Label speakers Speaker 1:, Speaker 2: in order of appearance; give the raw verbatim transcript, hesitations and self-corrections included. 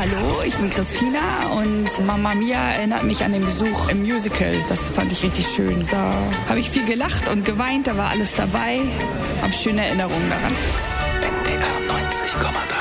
Speaker 1: Hallo, ich bin Christina und Mamma Mia erinnert mich an den Besuch im Musical. Das fand ich richtig schön. Da habe ich viel gelacht und geweint, da war alles dabei. Habe schöne Erinnerungen daran.
Speaker 2: N D R neunzig Komma drei